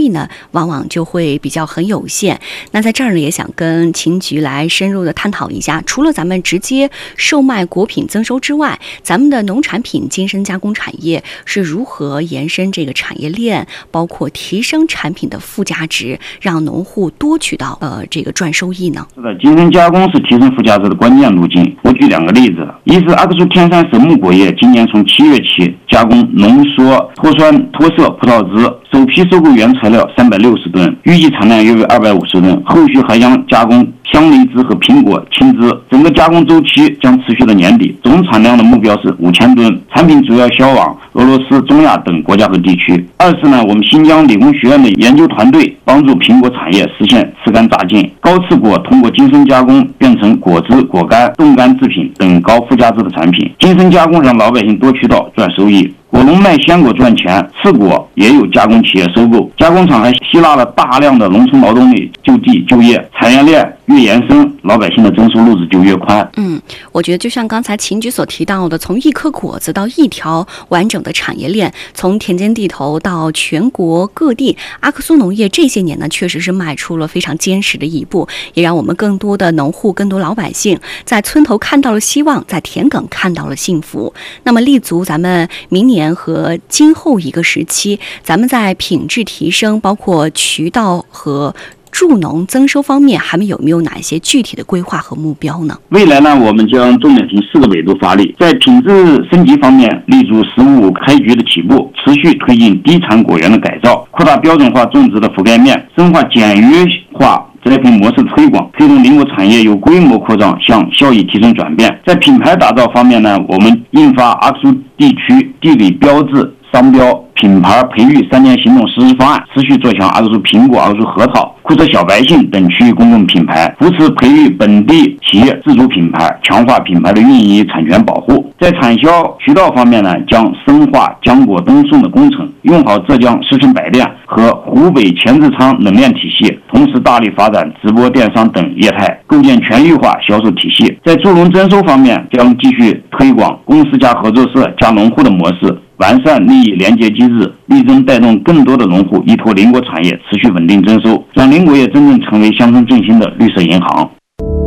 益呢，往往就会比较很有限。那在这儿呢，也想跟秦局来深入的探讨一下，除了咱们直接售卖果品增收之外，咱们的农产品精深加工产业是如何延伸这个产业链，包括提升产品的附加值，让农户多取到这个赚收益呢？ 是的，精深加工是提升附加值的关键路径。我举2个例子，一是阿克苏天山神木果业今年从7月起加工浓缩脱酸脱色葡萄汁，首批收购原材料360吨，预计产量约为250吨，后续还将加工香梨汁和苹果青汁，整个加工周期将持续到年底，总产量的目标是5000吨，产品主要销往俄罗斯、中亚等国家和地区。二是呢，我们新疆理工学院的研究团队帮助苹果产业实现吃干榨净，高刺果通过精深加工变成果汁、果干、冻干制品等高附加值的产品。精深加工让老百姓多渠道赚收益。果农卖鲜果赚钱，次果也有加工企业收购，加工厂还吸纳了大量的农村劳动力就地就业，产业链越延伸，老百姓的增收路子就越宽。 我觉得就像刚才秦局所提到的，从一颗果子到一条完整的产业链，从田间地头到全国各地，阿克苏农业这些年呢，确实是迈出了非常坚实的一步，也让我们更多的农户、更多老百姓在村头看到了希望，在田埂看到了幸福。那么立足咱们明年和今后一个时期，咱们在品质提升，包括渠道和助农增收方面，还有没有哪一些具体的规划和目标呢？ 未来呢，我们将重点从4个维度发力，在品质升级方面，立足15开局的起步，持续推进低产果园的改造，扩大标准化种植的覆盖面，深化简约化栽培模式推广，推动林果产业由规模扩张向效益提升转变。在品牌打造方面呢，我们印发阿克苏地区地理标志、商标、品牌培育3年行动实施方案，持续做强阿克苏苹果、阿克苏核桃、库车小白杏等区域公共品牌，扶持培育本地企业自主品牌，强化品牌的运营与产权保护。在产销渠道方面呢，将深化浆果东送的工程，用好浙江石城百炼和湖北钱志昌冷链体系，同时大力发展直播电商等业态，构建全域化销售体系。在助农增收方面，将继续推广公司加合作社加农户的模式，完善利益连接机制，力争带动更多的农户依托林果产业持续稳定增收，让林果业真正成为乡村振兴的绿色银行。